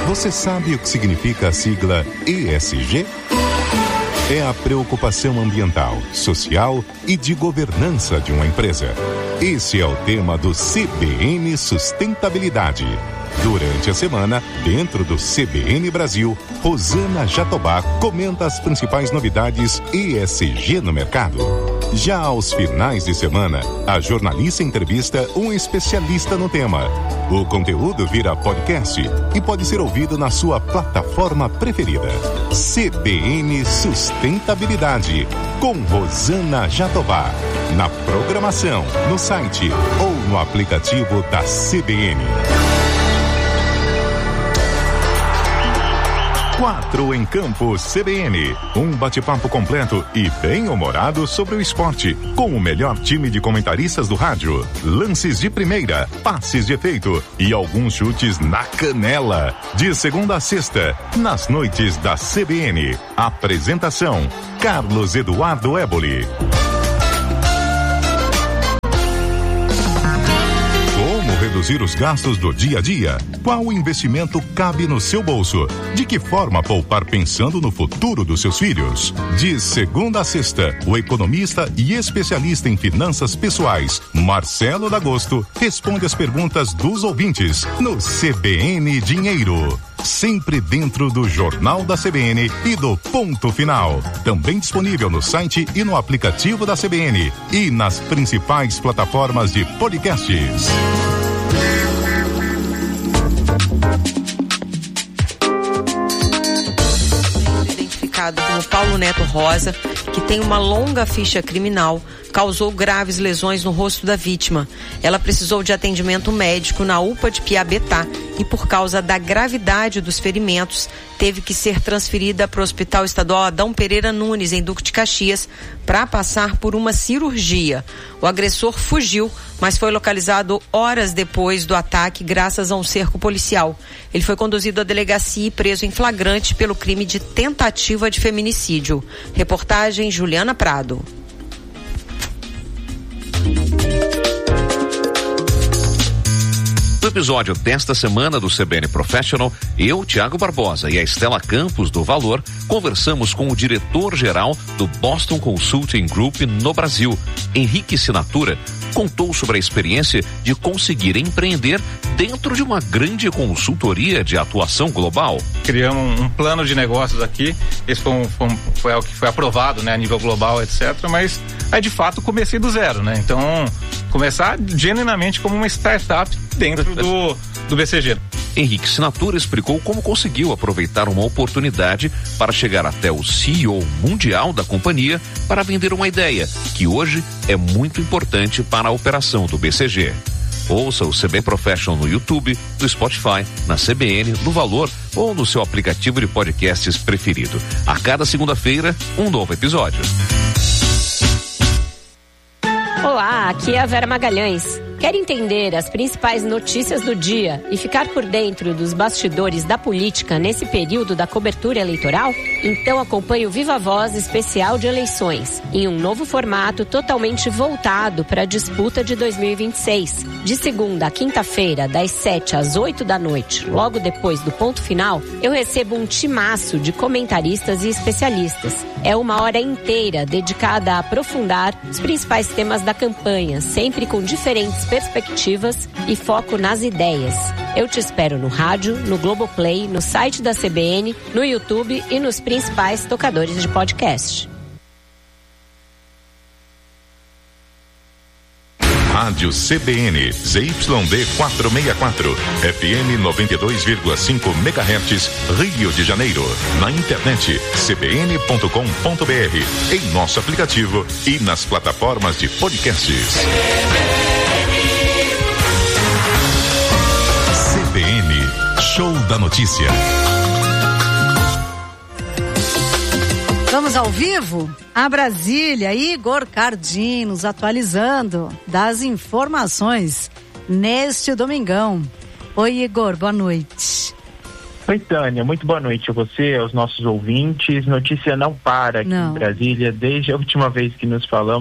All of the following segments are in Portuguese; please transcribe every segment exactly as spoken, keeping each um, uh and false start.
Você sabe o que significa a sigla E S G? É a preocupação ambiental, social e de governança de uma empresa. Esse é o tema do C B N Sustentabilidade. Durante a semana, dentro do C B N Brasil, Rosana Jatobá comenta as principais novidades E S G no mercado. Já aos finais de semana, a jornalista entrevista um especialista no tema. O conteúdo vira podcast e pode ser ouvido na sua plataforma preferida. C B N Sustentabilidade, com Rosana Jatobá. Na programação, no site ou no aplicativo da C B N. Quatro em Campo C B N. Um bate-papo completo e bem-humorado sobre o esporte, com o melhor time de comentaristas do rádio. Lances de primeira, passes de efeito e alguns chutes na canela. De segunda a sexta, nas noites da C B N. Apresentação: Carlos Eduardo Éboli. Reduzir os gastos do dia a dia? Qual investimento cabe no seu bolso? De que forma poupar pensando no futuro dos seus filhos? De segunda a sexta, o economista e especialista em finanças pessoais, Marcelo D'Agosto, responde as perguntas dos ouvintes no C B N Dinheiro. Sempre dentro do Jornal da C B N e do Ponto Final. Também disponível no site e no aplicativo da C B N e nas principais plataformas de podcasts. Identificado como Paulo Neto Rosa, que tem uma longa ficha criminal, causou graves lesões no rosto da vítima. Ela precisou de atendimento médico na U P A de Piabetá e, por causa da gravidade dos ferimentos, teve que ser transferida para o Hospital Estadual Adão Pereira Nunes, em Duque de Caxias, para passar por uma cirurgia. O agressor fugiu, mas foi localizado horas depois do ataque, graças a um cerco policial. Ele foi conduzido à delegacia e preso em flagrante pelo crime de tentativa de feminicídio. Reportagem Juliana Prado. No episódio desta semana do C B N Professional, eu, Tiago Barbosa, e a Estela Campos do Valor conversamos com o diretor-geral do Boston Consulting Group no Brasil. Henrique Sinatura contou sobre a experiência de conseguir empreender dentro de uma grande consultoria de atuação global. Criamos um plano de negócios aqui, esse foi, um, foi, um, foi algo que foi aprovado, né, a nível global, etcétera. Mas aí de fato comecei do zero, né? Então, começar genuinamente como uma startup dentro do, do B C G. Henrique Sinatura explicou como conseguiu aproveitar uma oportunidade para chegar até o C E O mundial da companhia para vender uma ideia que hoje é muito importante para a operação do B C G. Ouça o C B Professional no YouTube, no Spotify, na C B N, no Valor ou no seu aplicativo de podcasts preferido. A cada segunda-feira, um novo episódio. Olá, aqui é a Vera Magalhães. Quer entender as principais notícias do dia e ficar por dentro dos bastidores da política nesse período da cobertura eleitoral? Então acompanhe o Viva Voz especial de eleições, em um novo formato totalmente voltado para a disputa de dois mil e vinte e seis. De segunda a quinta-feira, das sete às oito da noite, logo depois do ponto final, eu recebo um timaço de comentaristas e especialistas. É uma hora inteira dedicada a aprofundar os principais temas da campanha, sempre com diferentes perspectivas e foco nas ideias. Eu te espero no rádio, no Globoplay, no site da C B N, no YouTube e nos principais tocadores de podcast. Rádio C B N, Z Y D quatrocentos e sessenta e quatro, F M noventa e dois vírgula cinco megahertz, Rio de Janeiro. Na internet, c b n ponto com ponto b r, em nosso aplicativo e nas plataformas de podcasts. C B N, Show da Notícia. Vamos ao vivo? A Brasília, Igor Cardim nos atualizando das informações neste domingão. Oi, Igor, boa noite. Oi, Tânia, muito boa noite a você, aos nossos ouvintes. Notícia não para aqui não. em Brasília, desde a última vez que nos falamos,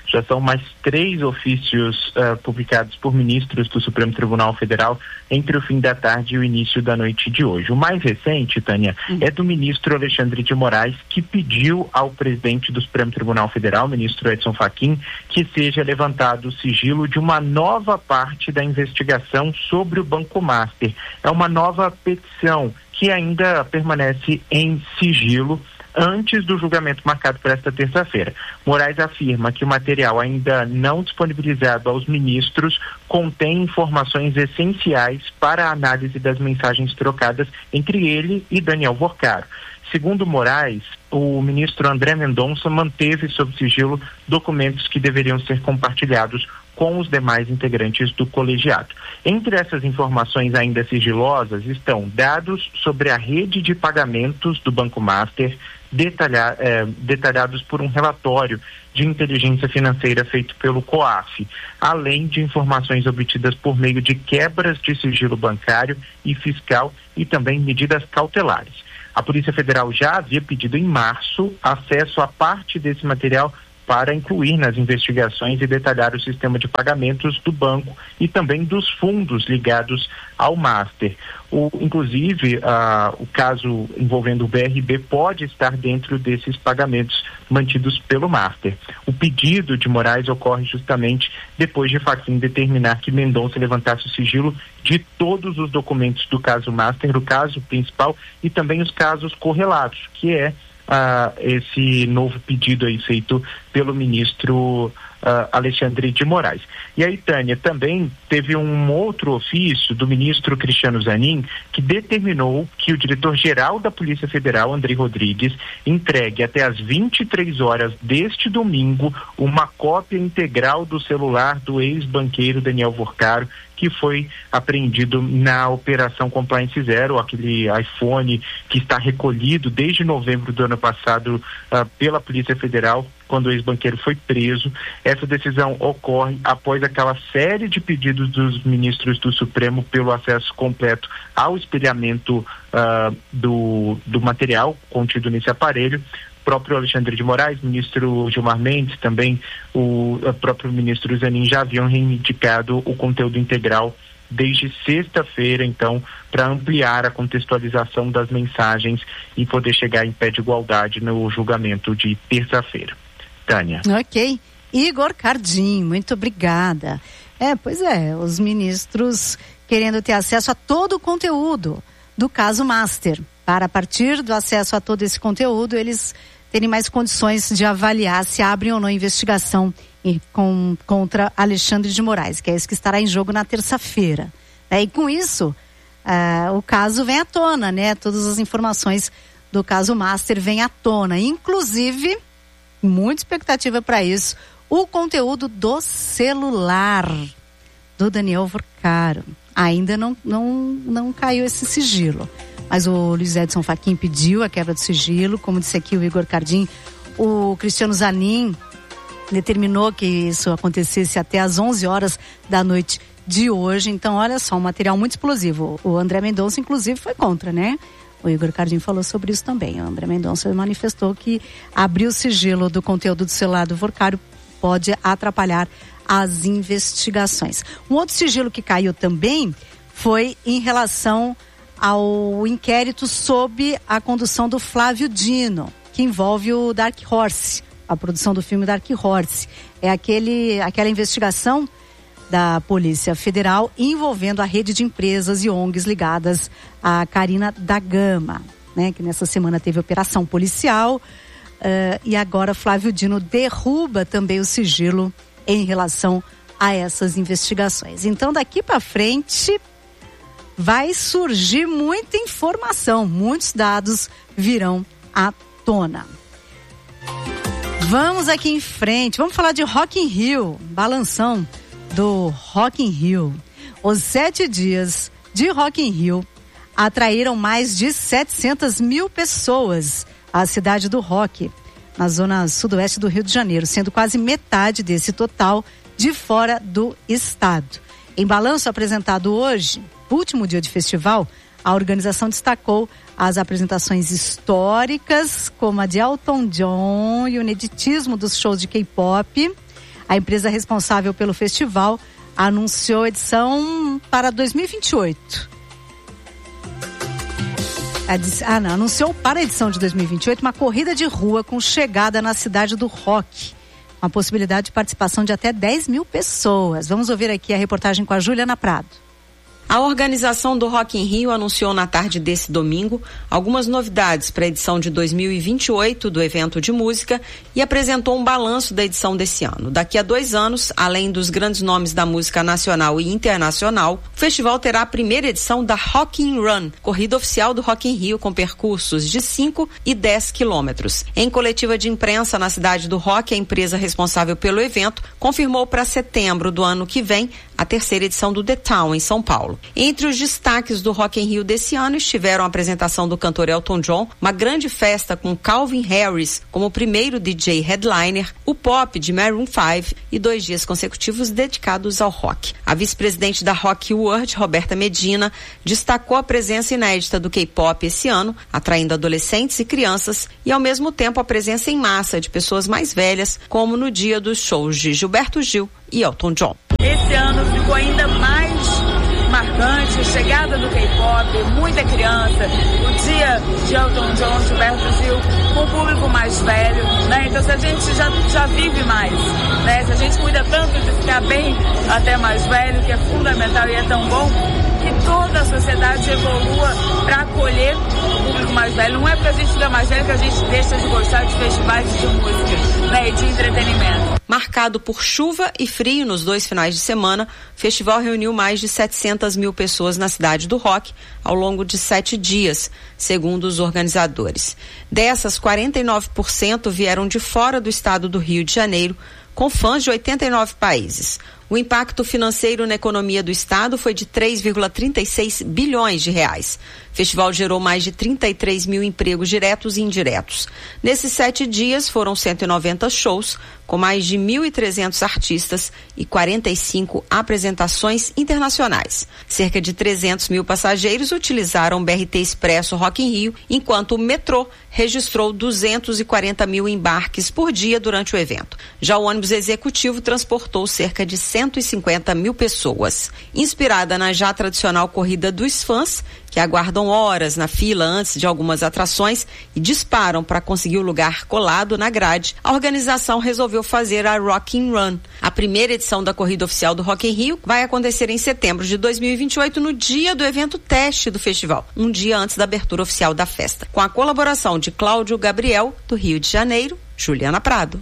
Já são mais três ofícios uh, publicados por ministros do Supremo Tribunal Federal entre o fim da tarde e o início da noite de hoje. O mais recente, Tânia, hum. é do ministro Alexandre de Moraes, que pediu ao presidente do Supremo Tribunal Federal, ministro Edson Fachin, que seja levantado o sigilo de uma nova parte da investigação sobre o Banco Master. É uma nova petição que ainda permanece em sigilo antes do julgamento marcado para esta terça-feira. Moraes afirma que o material ainda não disponibilizado aos ministros contém informações essenciais para a análise das mensagens trocadas entre ele e Daniel Vorcaro. Segundo Moraes, o ministro André Mendonça manteve sob sigilo documentos que deveriam ser compartilhados com os demais integrantes do colegiado. Entre essas informações ainda sigilosas estão dados sobre a rede de pagamentos do Banco Master, detalha, eh, detalhados por um relatório de inteligência financeira feito pelo COAF, além de informações obtidas por meio de quebras de sigilo bancário e fiscal e também medidas cautelares. A Polícia Federal já havia pedido em março acesso a parte desse material para incluir nas investigações e detalhar o sistema de pagamentos do banco e também dos fundos ligados ao Master. O, inclusive, ah, o caso envolvendo o B R B pode estar dentro desses pagamentos mantidos pelo Master. O pedido de Moraes ocorre justamente depois de Fachin determinar que Mendonça levantasse o sigilo de todos os documentos do caso Master, o caso principal e também os casos correlatos, que é Uh, esse novo pedido aí feito pelo ministro uh, Alexandre de Moraes. E aí, Tânia, também teve um outro ofício do ministro Cristiano Zanin que determinou que o diretor-geral da Polícia Federal, Andrei Rodrigues, entregue até às vinte e três horas deste domingo uma cópia integral do celular do ex-banqueiro Daniel Vorcaro, que foi apreendido na Operação Compliance Zero, aquele iPhone que está recolhido desde novembro do ano passado uh, pela Polícia Federal, quando o ex-banqueiro foi preso. Essa decisão ocorre após aquela série de pedidos dos ministros do Supremo pelo acesso completo ao espelhamento uh, do, do material contido nesse aparelho. O próprio Alexandre de Moraes, ministro Gilmar Mendes, também o, o próprio ministro Zanin já haviam reivindicado o conteúdo integral desde sexta-feira, então, para ampliar a contextualização das mensagens e poder chegar em pé de igualdade no julgamento de terça-feira. Tânia. Ok. Igor Cardim, muito obrigada. É, pois é, os ministros querendo ter acesso a todo o conteúdo do caso Master. Para, a partir do acesso a todo esse conteúdo, eles terem mais condições de avaliar se abrem ou não investigação e, com, contra Alexandre de Moraes, que é esse que estará em jogo na terça-feira. É, e com isso, uh, o caso vem à tona, né? Todas as informações do caso Master vêm à tona, inclusive, muita expectativa para isso, o conteúdo do celular do Daniel Vorcaro. Ainda não, não, não caiu esse sigilo. Mas o Luiz Edson Fachin pediu a quebra do sigilo, como disse aqui o Igor Cardim. O Cristiano Zanin determinou que isso acontecesse até às onze horas da noite de hoje. Então, olha só, um material muito explosivo. O André Mendonça, inclusive, foi contra, né? O Igor Cardim falou sobre isso também. O André Mendonça manifestou que abrir o sigilo do conteúdo do celular do Vorcaro pode atrapalhar as investigações. Um outro sigilo que caiu também foi em relação ao inquérito sob a condução do Flávio Dino, que envolve o Dark Horse, a produção do filme Dark Horse. É aquele, aquela investigação da Polícia Federal envolvendo a rede de empresas e O N Gs ligadas a Carina da Gama, né? Que nessa semana teve operação policial uh, e agora Flávio Dino derruba também o sigilo em relação a essas investigações. Então, daqui para frente vai surgir muita informação, muitos dados virão à tona. Vamos aqui em frente, vamos falar de Rock in Rio, balanção do Rock in Rio. Os sete dias de Rock in Rio atraíram mais de setecentas mil pessoas à cidade do rock, na zona sudoeste do Rio de Janeiro, sendo quase metade desse total de fora do estado. Em balanço apresentado hoje, último dia de festival, a organização destacou as apresentações históricas, como a de Elton John e o ineditismo dos shows de K-pop, A empresa responsável pelo festival anunciou a edição para dois mil e vinte e oito. Ah, não, anunciou para a edição de dois mil e vinte e oito uma corrida de rua com chegada na cidade do rock. Uma possibilidade de participação de até dez mil pessoas. Vamos ouvir aqui a reportagem com a Juliana Prado. A organização do Rock in Rio anunciou na tarde desse domingo algumas novidades para a edição de dois mil e vinte e oito do evento de música e apresentou um balanço da edição desse ano. Daqui a dois anos, além dos grandes nomes da música nacional e internacional, o festival terá a primeira edição da Rock in Run, corrida oficial do Rock in Rio com percursos de cinco e dez quilômetros. Em coletiva de imprensa na cidade do Rock, a empresa responsável pelo evento confirmou para setembro do ano que vem a terceira edição do The Town, em São Paulo. Entre os destaques do Rock in Rio desse ano estiveram a apresentação do cantor Elton John, uma grande festa com Calvin Harris como primeiro D J headliner, o pop de Maroon cinco e dois dias consecutivos dedicados ao rock. A vice-presidente da Rock World, Roberta Medina, destacou a presença inédita do K-pop esse ano, atraindo adolescentes e crianças, e ao mesmo tempo a presença em massa de pessoas mais velhas, como no dia dos shows de Gilberto Gil e Elton John. Esse ano ficou ainda mais marcante, chegada do K-pop, muita criança, o dia de Elton John, Gilberto Gil, com o público mais velho, né? Então se a gente já, já vive mais, né? Se a gente cuida tanto de ficar bem até mais velho, que é fundamental e é tão bom, que toda a sociedade evolua para acolher o público mais velho. Não é porque a gente fica mais velho que a gente deixa de gostar de festivais de música, né? E de entretenimento. Marcado por chuva e frio nos dois finais de semana, o festival reuniu mais de setecentas mil pessoas na cidade do rock ao longo de sete dias, segundo os organizadores. Dessas, quarenta e nove por cento vieram de fora do estado do Rio de Janeiro, com fãs de oitenta e nove países. O impacto financeiro na economia do estado foi de três vírgula trinta e seis bilhões de reais. O festival gerou mais de trinta e três mil empregos diretos e indiretos. Nesses sete dias foram cento e noventa shows, com mais de mil e trezentos artistas e quarenta e cinco apresentações internacionais. Cerca de trezentos mil passageiros utilizaram o B R T Expresso Rock in Rio, enquanto o metrô registrou duzentos e quarenta mil embarques por dia durante o evento. Já o ônibus executivo transportou cerca de cento e cinquenta mil pessoas. Inspirada na já tradicional corrida dos fãs, que aguardam horas na fila antes de algumas atrações e disparam para conseguir o lugar colado na grade, a organização resolveu fazer a Rock in Run. A primeira edição da corrida oficial do Rock in Rio vai acontecer em setembro de dois mil e vinte e oito, no dia do evento teste do festival, um dia antes da abertura oficial da festa. Com a colaboração de Cláudio Gabriel, do Rio de Janeiro, Juliana Prado.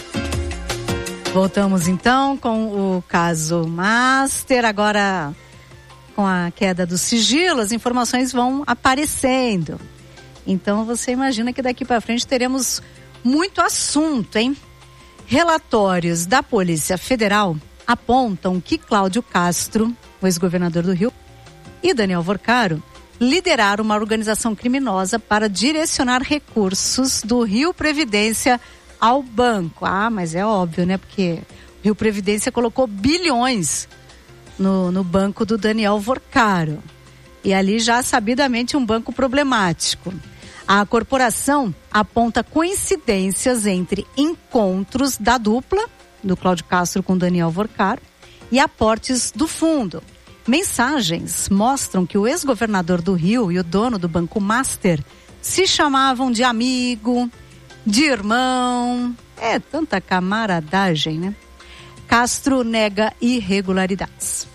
Voltamos então com o caso Master. Agora, com a queda do sigilo, as informações vão aparecendo. Então você imagina que daqui para frente teremos muito assunto, hein? Relatórios da Polícia Federal apontam que Cláudio Castro, o ex-governador do Rio, e Daniel Vorcaro lideraram uma organização criminosa para direcionar recursos do Rio Previdência ao banco. Ah, mas é óbvio, né? Porque o Rio Previdência colocou bilhões no, no banco do Daniel Vorcaro. E ali já sabidamente um banco problemático. A corporação aponta coincidências entre encontros da dupla, do Cláudio Castro com Daniel Vorcaro, e aportes do fundo. Mensagens mostram que o ex-governador do Rio e o dono do Banco Master se chamavam de amigo, de irmão. É tanta camaradagem, né? Castro nega irregularidades.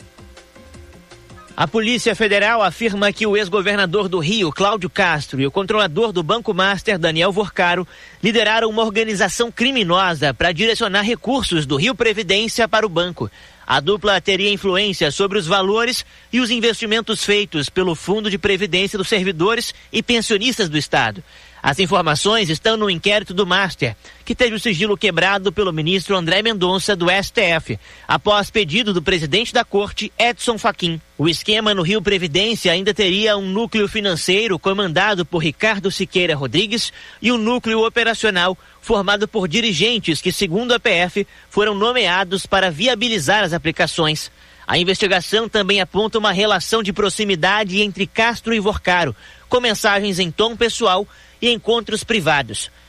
A Polícia Federal afirma que o ex-governador do Rio, Cláudio Castro, e o controlador do Banco Master, Daniel Vorcaro, lideraram uma organização criminosa para direcionar recursos do Rio Previdência para o banco. A dupla teria influência sobre os valores e os investimentos feitos pelo Fundo de Previdência dos Servidores e Pensionistas do Estado. As informações estão no inquérito do Master, que teve o sigilo quebrado pelo ministro André Mendonça do S T F, após pedido do presidente da Corte, Edson Fachin. O esquema no Rio Previdência ainda teria um núcleo financeiro comandado por Ricardo Siqueira Rodrigues e um núcleo operacional formado por dirigentes que, segundo a P F, foram nomeados para viabilizar as aplicações. A investigação também aponta uma relação de proximidade entre Castro e Vorcaro, com mensagens em tom pessoal e encontros privados.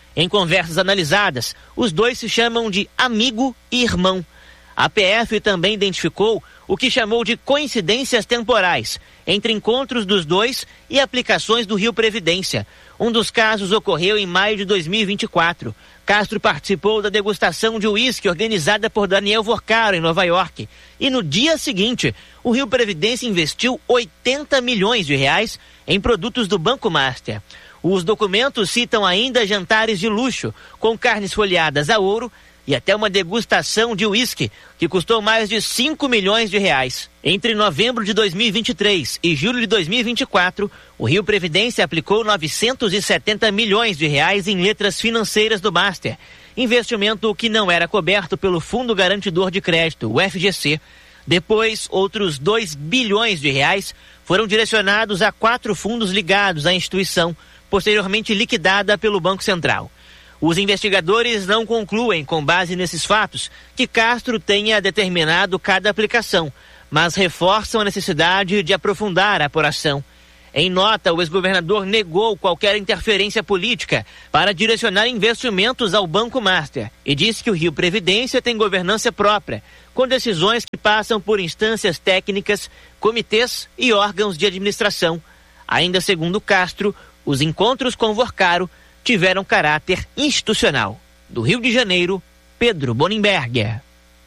Em conversas analisadas, os dois se chamam de amigo e irmão. A P F também identificou o que chamou de coincidências temporais entre encontros dos dois e aplicações do Rio Previdência. Um dos casos ocorreu em maio de dois mil e vinte e quatro. Castro participou da degustação de uísque organizada por Daniel Vorcaro em Nova York. E no dia seguinte, o Rio Previdência investiu oitenta milhões de reais em produtos do Banco Master. Os documentos citam ainda jantares de luxo, com carnes folheadas a ouro e até uma degustação de uísque, que custou mais de cinco milhões de reais. Entre novembro de dois mil e vinte e três e julho de dois mil e vinte e quatro, o Rio Previdência aplicou novecentos e setenta milhões de reais em letras financeiras do Master, investimento que não era coberto pelo Fundo Garantidor de Crédito, o F G C. Depois, outros dois bilhões de reais foram direcionados a quatro fundos ligados à instituição, posteriormente liquidada pelo Banco Central. Os investigadores não concluem, com base nesses fatos, que Castro tenha determinado cada aplicação, mas reforçam a necessidade de aprofundar a apuração. Em nota, o ex-governador negou qualquer interferência política para direcionar investimentos ao Banco Master e disse que o Rio Previdência tem governança própria, com decisões que passam por instâncias técnicas, comitês e órgãos de administração. Ainda segundo Castro, os encontros com Vorcaro tiveram caráter institucional. Do Rio de Janeiro, Pedro Bonenberger.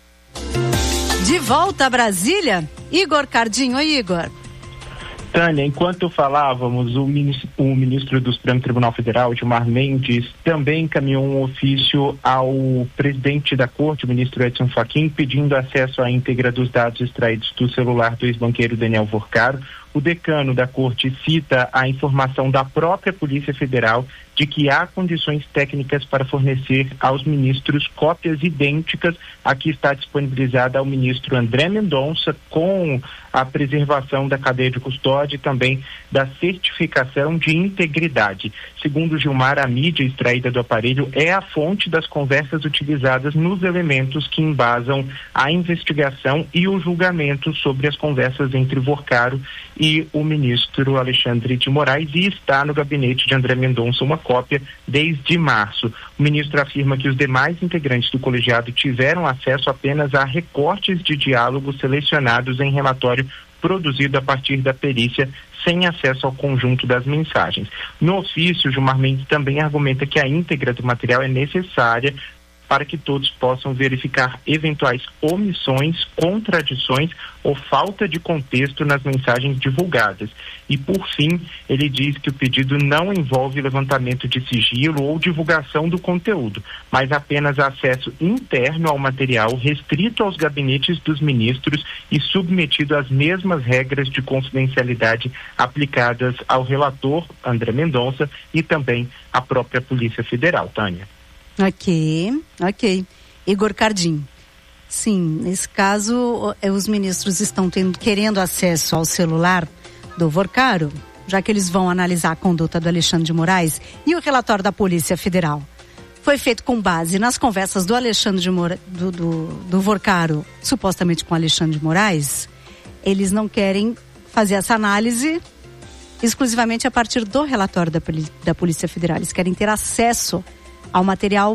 De volta a Brasília, Igor Cardinho. Oi, Igor. Tânia, enquanto falávamos, o ministro, o ministro do Supremo Tribunal Federal, Gilmar Mendes, também encaminhou um ofício ao presidente da Corte, o ministro Edson Fachin, pedindo acesso à íntegra dos dados extraídos do celular do ex-banqueiro Daniel Vorcaro. O decano da Corte cita a informação da própria Polícia Federal de que há condições técnicas para fornecer aos ministros cópias idênticas à que está disponibilizada ao ministro André Mendonça, com a preservação da cadeia de custódia e também da certificação de integridade. Segundo Gilmar, a mídia extraída do aparelho é a fonte das conversas utilizadas nos elementos que embasam a investigação e o julgamento sobre as conversas entre Vorcaro e o ministro Alexandre de Moraes, e está no gabinete de André Mendonça uma cópia desde março. O ministro afirma que os demais integrantes do colegiado tiveram acesso apenas a recortes de diálogos selecionados em relatório produzido a partir da perícia, sem acesso ao conjunto das mensagens. No ofício, Gilmar Mendes também argumenta que a íntegra do material é necessária para que todos possam verificar eventuais omissões, contradições ou falta de contexto nas mensagens divulgadas. E, por fim, ele diz que o pedido não envolve levantamento de sigilo ou divulgação do conteúdo, mas apenas acesso interno ao material, restrito aos gabinetes dos ministros e submetido às mesmas regras de confidencialidade aplicadas ao relator, André Mendonça, e também à própria Polícia Federal. Tânia. Ok, ok. Igor Cardinho. Sim, nesse caso, os ministros estão tendo, querendo acesso ao celular do Vorcaro, já que eles vão analisar a conduta do Alexandre de Moraes e o relatório da Polícia Federal. Foi feito com base nas conversas do Alexandre de Moraes, do, do, do Vorcaro, supostamente com o Alexandre de Moraes. Eles não querem fazer essa análise exclusivamente a partir do relatório da, da Polícia Federal. Eles querem ter acesso ao material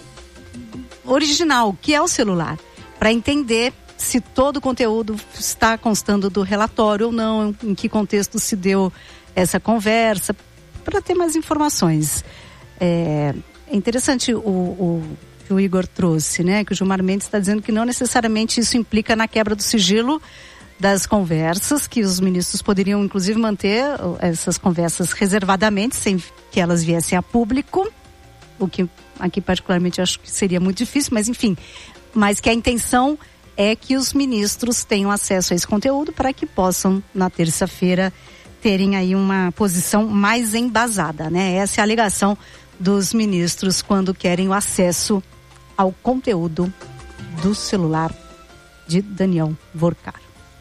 original, que é o celular, para entender se todo o conteúdo está constando do relatório ou não, em que contexto se deu essa conversa, para ter mais informações. É, é interessante o, o que o Igor trouxe, né? Que o Gilmar Mendes está dizendo que não necessariamente isso implica na quebra do sigilo das conversas, que os ministros poderiam inclusive manter essas conversas reservadamente, sem que elas viessem a público, o que aqui particularmente acho que seria muito difícil, mas enfim, mas que a intenção é que os ministros tenham acesso a esse conteúdo para que possam, na terça-feira, terem aí uma posição mais embasada, né? Essa é a alegação dos ministros quando querem o acesso ao conteúdo do celular de Daniel Vorcaro.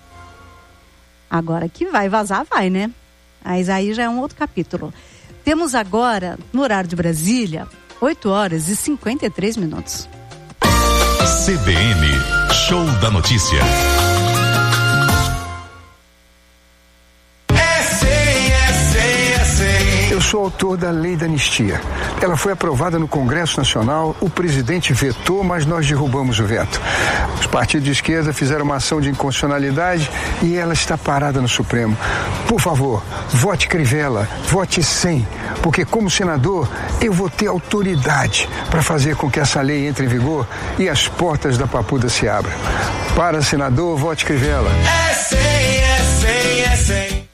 Agora que vai vazar, vai, né? Mas aí já é um outro capítulo. Temos agora, no horário de Brasília, oito horas e cinquenta e três minutos. C B N, Show da Notícia. sou autor da lei da anistia. Ela foi aprovada no Congresso Nacional, o presidente vetou, mas nós derrubamos o veto. Os partidos de esquerda fizeram uma ação de inconstitucionalidade e ela está parada no Supremo. Por favor, vote Crivella, vote sim, porque como senador eu vou ter autoridade para fazer com que essa lei entre em vigor e as portas da Papuda se abram. Para senador, vote Crivella. É sim, é sim, é sim.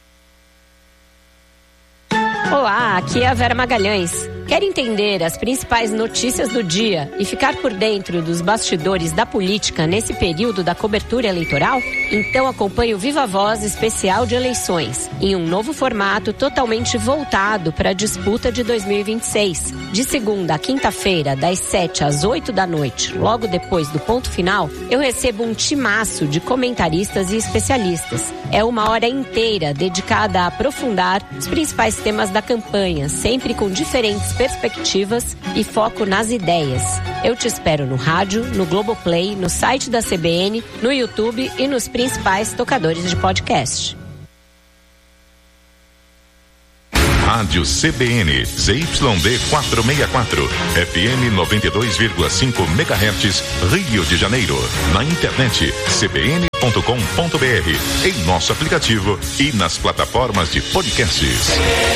Olá, aqui é a Vera Magalhães. Quer entender as principais notícias do dia e ficar por dentro dos bastidores da política nesse período da cobertura eleitoral? Então acompanhe o Viva Voz especial de eleições, em um novo formato totalmente voltado para a disputa de dois mil e vinte e seis. De segunda a quinta-feira, das sete às oito da noite, logo depois do ponto final, eu recebo um timaço de comentaristas e especialistas. É uma hora inteira dedicada a aprofundar os principais temas da campanha, sempre com diferentes perspectivas e foco nas ideias. Eu te espero no rádio, no Globoplay, no site da C B N, no YouTube e nos principais tocadores de podcast. Rádio C B N, Z Y D quatrocentos e sessenta e quatro, F M noventa e dois vírgula cinco megahertz, Rio de Janeiro. Na internet, c b n ponto com ponto b r, em nosso aplicativo e nas plataformas de podcasts.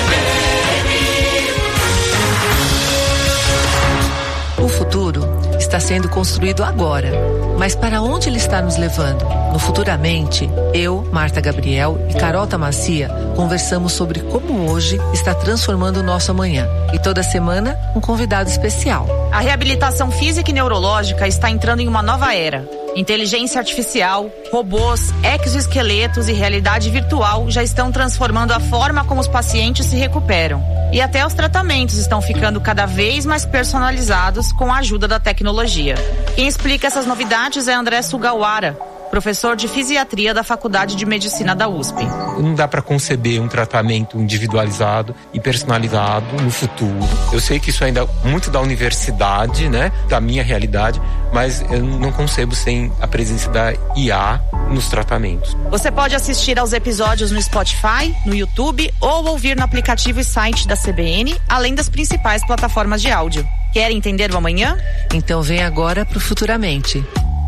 O futuro está sendo construído agora, mas para onde ele está nos levando? No Futuramente, eu, Marta Gabriel e Carol Tamacia conversamos sobre como hoje está transformando o nosso amanhã. E toda semana, um convidado especial. A reabilitação física e neurológica está entrando em uma nova era. Inteligência artificial, robôs, exoesqueletos e realidade virtual já estão transformando a forma como os pacientes se recuperam. E até os tratamentos estão ficando cada vez mais personalizados com a ajuda da tecnologia. Quem explica essas novidades é André Sugawara, professor de fisiatria da Faculdade de Medicina da U S P. Não dá para conceber um tratamento individualizado e personalizado no futuro. Eu sei que isso ainda é muito da universidade, né, da minha realidade, mas eu não concebo sem a presença da I A nos tratamentos. Você pode assistir aos episódios no Spotify, no YouTube ou ouvir no aplicativo e site da C B N, além das principais plataformas de áudio. Quer entender o amanhã? Então vem agora pro Futuramente.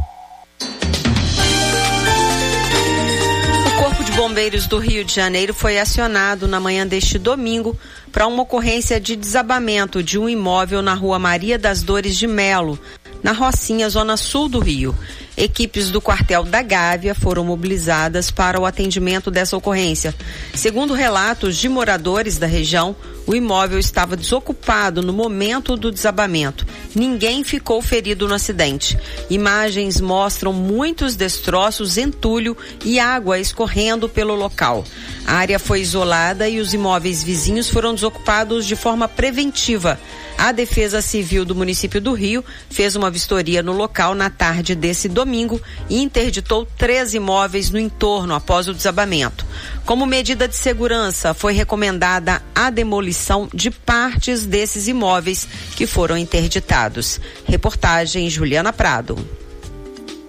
Bombeiros do Rio de Janeiro foi acionado na manhã deste domingo para uma ocorrência de desabamento de um imóvel na rua Maria das Dores de Melo, na Rocinha, zona sul do Rio. Equipes do quartel da Gávea foram mobilizadas para o atendimento dessa ocorrência. Segundo relatos de moradores da região, o imóvel estava desocupado no momento do desabamento. Ninguém ficou ferido no acidente. Imagens mostram muitos destroços, entulho e água escorrendo pelo local. A área foi isolada e os imóveis vizinhos foram desocupados de forma preventiva. A Defesa Civil do município do Rio fez uma vistoria no local na tarde desse domingo e interditou três imóveis no entorno após o desabamento. Como medida de segurança, foi recomendada a demolição de partes desses imóveis que foram interditados. Reportagem Juliana Prado.